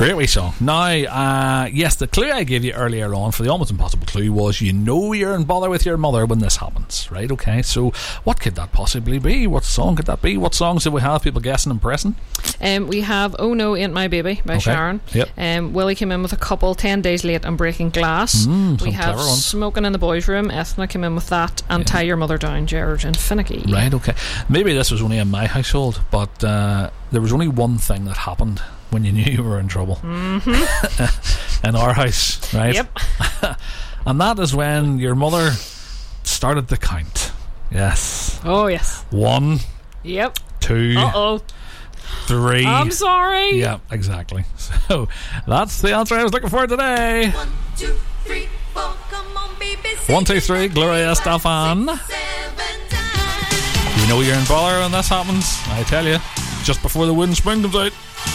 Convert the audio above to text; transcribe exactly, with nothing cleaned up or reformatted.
Great wee song. Now, uh, yes, the clue I gave you earlier on for the almost impossible clue was you know you're in bother with your mother when this happens, right? Okay, so what could that possibly be? What song could that be? What songs do we have people guessing and pressing? Um, we have Oh No Ain't My Baby by Okay. Sharon. Yep. Um, Willie came in with a couple, ten days Late and Breaking Glass. Mm, we some have clever ones. Smoking in the Boys Room. Ethna came in with that. And Yeah. Tie Your Mother Down, Gerard and Finicky. Right, okay. Maybe this was only in my household, but uh, there was only one thing that happened when you knew you were in trouble. Mm-hmm. In our house, right? Yep. And that is when your mother started to count. Yes. Oh, yes. One, Yep. two, Uh-oh. three. I'm sorry. Yeah, exactly. So that's the answer I was looking for today. One, two, three, four, come on, baby. One, two, three, Gloria Estefan. You know you're in bother when this happens. I tell you, just before the wooden spoon comes out.